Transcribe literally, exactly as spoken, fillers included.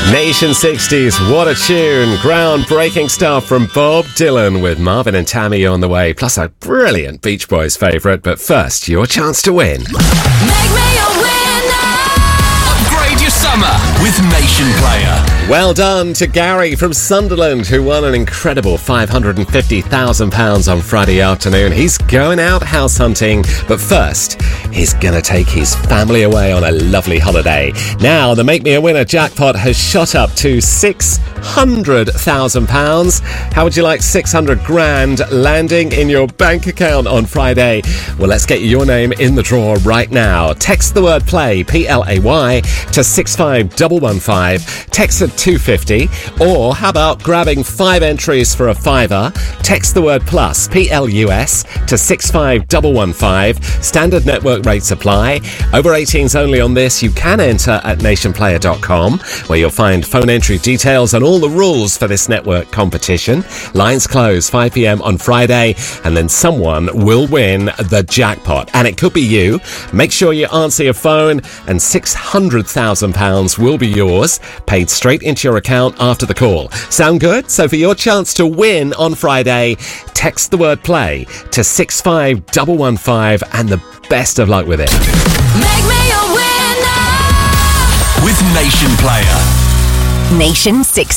Nation sixties, what a tune. Groundbreaking stuff from Bob Dylan with Marvin and Tammy on the way. Plus a brilliant Beach Boys favourite. But first, your chance to win. Make me a winner! Upgrade your summer with Nation Player. Well done to Gary from Sunderland, who won an incredible five hundred fifty thousand pounds on Friday afternoon. He's going out house hunting, but first, he's going to take his family away on a lovely holiday. Now, the Make Me a Winner jackpot has shot up to six hundred thousand pounds. How would you like six hundred grand landing in your bank account on Friday? Well, let's get your name in the draw right now. Text the word play, P L A Y, to six five one one five. Text at two fifty. Or how about grabbing five entries for a fiver? Text the word plus, P L U S, to six five one one five. Standard network rates apply. Over eighteens only on this. You can enter at nation player dot com, where you'll find phone entry details and all the rules for this network competition. Lines close five p.m. on Friday, and then someone will win the jackpot. And it could be you. Make sure you answer your phone, and six hundred thousand pounds will be yours, paid straight into your account after the call. Sound good? So for your chance to win on Friday, text the word play to six five one one five, and the best of luck with it. Make me a winner! With Nation Player. Nation sixty.